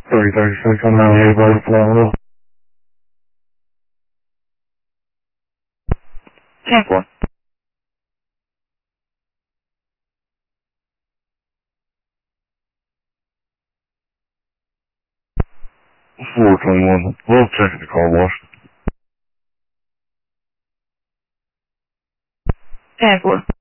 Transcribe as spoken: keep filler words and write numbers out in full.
thirty thirty-six on Highway by Florida. ten four. four twenty-one. We'll check the car wash. ten four.